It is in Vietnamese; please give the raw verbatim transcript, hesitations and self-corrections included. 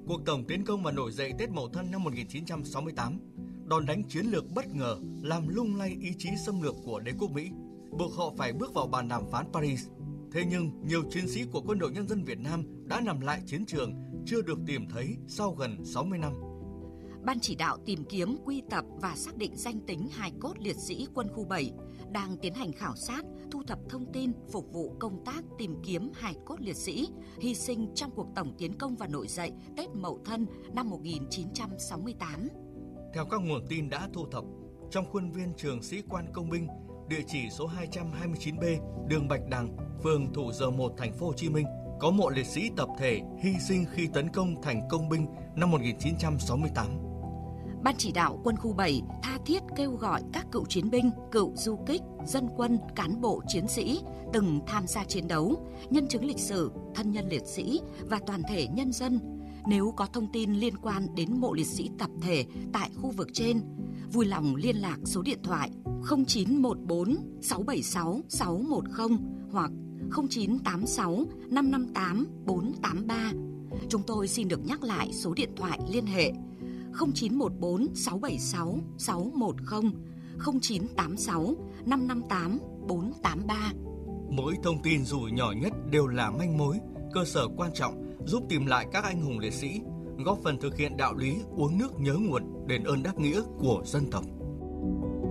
cuộc tổng tiến công và nổi dậy Tết Mậu Thân năm một nghìn chín trăm sáu mươi tám, đòn đánh chiến lược bất ngờ làm lung lay ý chí xâm lược của đế quốc Mỹ, buộc họ phải bước vào bàn đàm phán Paris. Thế nhưng, nhiều chiến sĩ của Quân đội Nhân dân Việt Nam đã nằm lại chiến trường, chưa được tìm thấy sau gần sáu mươi năm. Ban chỉ đạo tìm kiếm, quy tập và xác định danh tính hài cốt liệt sĩ quân khu bảy đang tiến hành khảo sát, thu thập thông tin phục vụ công tác tìm kiếm hài cốt liệt sĩ hy sinh trong cuộc tổng tiến công và nổi dậy Tết Mậu Thân năm một nghìn chín trăm sáu mươi tám. Theo các nguồn tin đã thu thập, trong khuôn viên trường sĩ quan công binh, địa chỉ số hai trăm hai mươi chín B, đường Bạch Đằng, phường Thủ Dầu Một, thành phố Hồ Chí Minh, có mộ liệt sĩ tập thể hy sinh khi tấn công thành Công binh năm một nghìn chín trăm sáu mươi tám. Ban chỉ đạo quân khu bảy tha thiết kêu gọi các cựu chiến binh, cựu du kích, dân quân, cán bộ chiến sĩ từng tham gia chiến đấu, nhân chứng lịch sử, thân nhân liệt sĩ và toàn thể nhân dân nếu có thông tin liên quan đến mộ liệt sĩ tập thể tại khu vực trên, vui lòng liên lạc số điện thoại không chín một bốn sáu bảy sáu sáu một không hoặc không chín tám sáu năm năm tám bốn tám ba. Chúng tôi xin được nhắc lại số điện thoại liên hệ không chín một bốn sáu bảy sáu sáu một không, không chín tám sáu năm năm tám bốn tám ba. Mỗi thông tin dù nhỏ nhất đều là manh mối, cơ sở quan trọng giúp tìm lại các anh hùng liệt sĩ, góp phần thực hiện đạo lý uống nước nhớ nguồn, đền ơn đáp nghĩa của dân tộc.